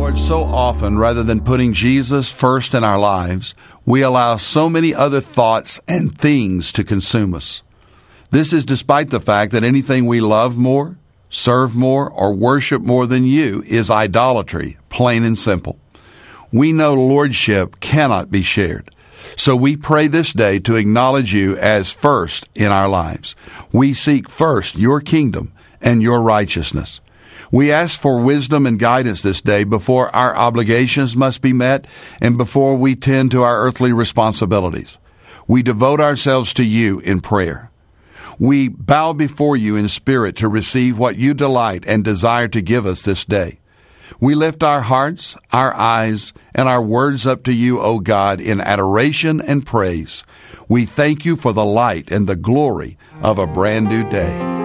Lord, so often, rather than putting Jesus first in our lives, we allow so many other thoughts and things to consume us. This is despite the fact that anything we love more, serve more, or worship more than you is idolatry, plain and simple. We know lordship cannot be shared. So we pray this day to acknowledge you as first in our lives. We seek first your kingdom and your righteousness. We ask for wisdom and guidance this day before our obligations must be met and before we tend to our earthly responsibilities. We devote ourselves to you in prayer. We bow before you in spirit to receive what you delight and desire to give us this day. We lift our hearts, our eyes, and our words up to you, O God, in adoration and praise. We thank you for the light and the glory of a brand new day.